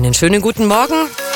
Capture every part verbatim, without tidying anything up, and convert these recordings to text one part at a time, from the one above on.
Einen schönen guten Morgen.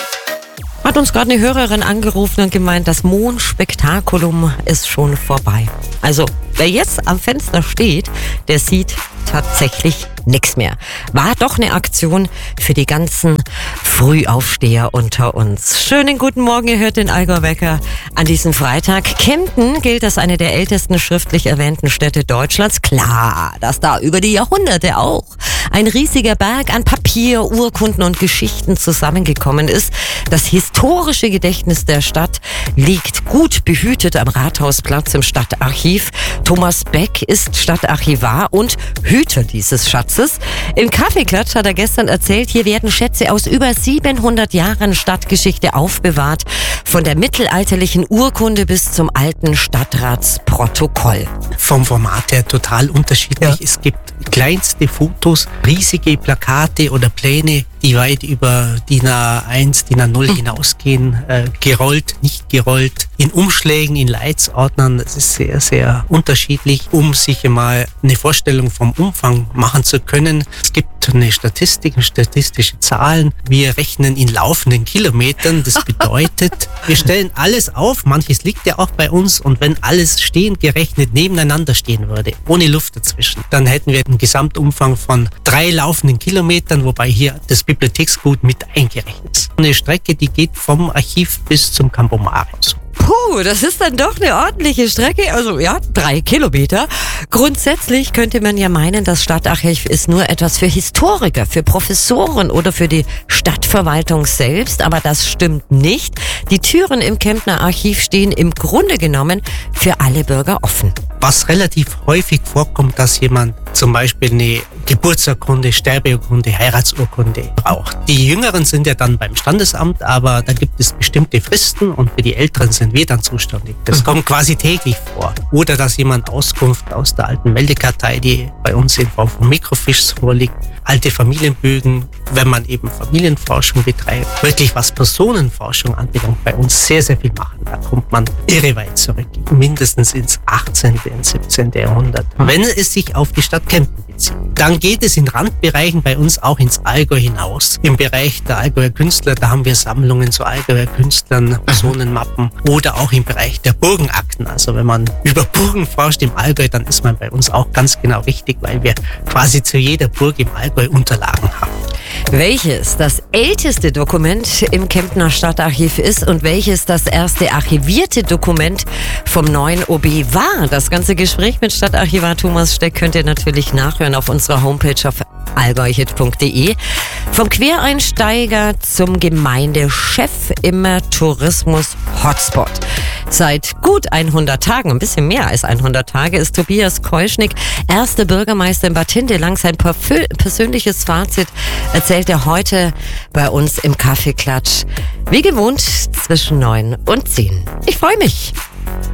Hat uns gerade eine Hörerin angerufen und gemeint, das Mondspektakulum ist schon vorbei. Also, wer jetzt am Fenster steht, der sieht tatsächlich nichts mehr. War doch eine Aktion für die ganzen Frühaufsteher unter uns. Schönen guten Morgen, ihr hört den Allgäu Wecker an diesem Freitag. Kempten gilt als eine der ältesten schriftlich erwähnten Städte Deutschlands. Klar, dass da über die Jahrhunderte auch ein riesiger Berg an Papier, Urkunden und Geschichten zusammengekommen ist. Das historische Gedächtnis der Stadt liegt gut behütet am Rathausplatz im Stadtarchiv. Thomas Beck ist Stadtarchivar und Hüter dieses Schatzes. Im Kaffeeklatsch hat er gestern erzählt, hier werden Schätze aus über siebenhundert Jahren Stadtgeschichte aufbewahrt, von der mittelalterlichen Urkunde bis zum alten Stadtratsprotokoll. Vom Format her total unterschiedlich. Ja. Es gibt kleinste Fotos, riesige Plakate oder Pläne, die weit über D I N A eins, D I N A null hinausgehen, äh, gerollt, nicht gerollt, in Umschlägen, in Leitsordnern. Das ist sehr, sehr unterschiedlich, um sich mal eine Vorstellung vom Umfang machen zu können. Es gibt eine Statistik, statistische Zahlen. Wir rechnen in laufenden Kilometern. Das bedeutet, wir stellen alles auf. Manches liegt ja auch bei uns. Und wenn alles stehend gerechnet nebeneinander stehen würde, ohne Luft dazwischen, dann hätten wir einen Gesamtumfang von drei laufenden Kilometern, wobei hier das Bibliotheksgut mit eingerechnet ist. Eine Strecke, die geht vom Archiv bis zum Campo Marius. Puh, das ist dann doch eine ordentliche Strecke, also ja, drei Kilometer. Grundsätzlich könnte man ja meinen, das Stadtarchiv ist nur etwas für Historiker, für Professoren oder für die Stadtverwaltung selbst, aber das stimmt nicht. Die Türen im Kemptner Archiv stehen im Grunde genommen für alle Bürger offen. Was relativ häufig vorkommt, dass jemand zum Beispiel eine Geburtsurkunde, Sterbeurkunde, Heiratsurkunde braucht. Die Jüngeren sind ja dann beim Standesamt, aber da gibt es bestimmte Fristen und für die Älteren sind wir dann zuständig. Das kommt quasi täglich vor. Oder dass jemand Auskunft aus der alten Meldekartei, die bei uns in Form von Mikrofiches vorliegt, alte Familienbögen, wenn man eben Familienforschung betreibt, wirklich was Personenforschung anbelangt, bei uns sehr, sehr viel machen. Da kommt man irre weit zurück, mindestens ins achtzehnten und siebzehnten Jahrhundert. Wenn es sich auf die Stadt Kempten bezieht, dann geht es in Randbereichen bei uns auch ins Allgäu hinaus. Im Bereich der Allgäuer Künstler, da haben wir Sammlungen zu Allgäuer Künstlern, Personenmappen oder auch im Bereich der Burgenakten. Also wenn man über Burgen forscht im Allgäu, dann ist man bei uns auch ganz genau richtig, weil wir quasi zu jeder Burg im Allgäu Unterlagen haben. Welches das älteste Dokument im Kemptner Stadtarchiv ist und welches das erste archivierte Dokument vom neuen O B war. Das ganze Gespräch mit Stadtarchivar Thomas Steck könnt ihr natürlich nachhören auf unserer Homepage auf allgäuhit punkt de. Vom Quereinsteiger zum Gemeindechef im Tourismus-Hotspot. Seit gut hundert Tagen, ein bisschen mehr als hundert Tage, ist Tobias Keuschnick erster Bürgermeister in Bad Hindelang. Sein persönliches Fazit erzählt er heute bei uns im Kaffeeklatsch. Wie gewohnt zwischen neun und zehn. Ich freue mich.